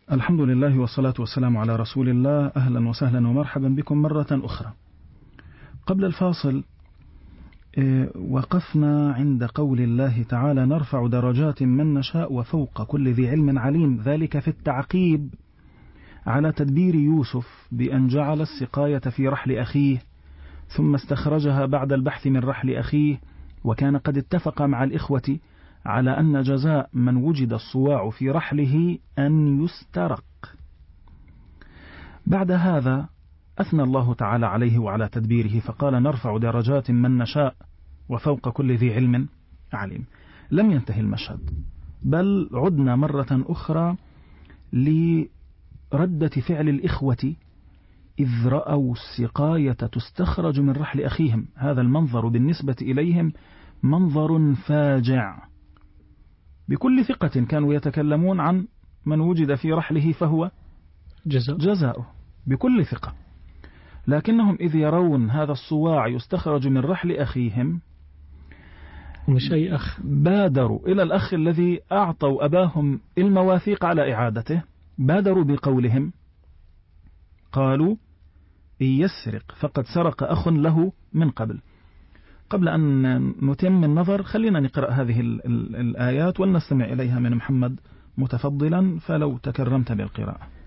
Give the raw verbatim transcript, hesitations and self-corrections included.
الحمد لله والصلاة والسلام على رسول الله. أهلا وسهلا ومرحبا بكم مرة أخرى. قبل الفاصل وقفنا عند قول الله تعالى: نرفع درجات من نشاء وفوق كل ذي علم عليم، ذلك في التعقيب على تدبير يوسف بأن جعل السقاية في رحل أخيه ثم استخرجها بعد البحث من رحل أخيه، وكان قد اتفق مع الإخوة على أن جزاء من وجد الصواع في رحله أن يسترق. بعد هذا أثنى الله تعالى عليه وعلى تدبيره فقال: نرفع درجات من نشاء وفوق كل ذي علم عليم. لم ينتهي المشهد، بل عدنا مرة أخرى لردة فعل الإخوة إذ رأوا السقاية تستخرج من رحل أخيهم. هذا المنظر بالنسبة إليهم منظر فاجع. بكل ثقة كانوا يتكلمون عن من وجد في رحله فهو جزاء. جزاؤه بكل ثقة، لكنهم إذ يرون هذا الصواع يستخرج من رحل أخيهم مش أي أخ، بادروا إلى الأخ الذي أعطوا أباهم المواثيق على إعادته، بادروا بقولهم، قالوا: إن يسرق فقد سرق أخ له من قبل. قبل أن نتم النظر خلينا نقرأ هذه ال ال الآيات ونستمع إليها من محمد متفضلا، فلو تكرمت بالقراءة.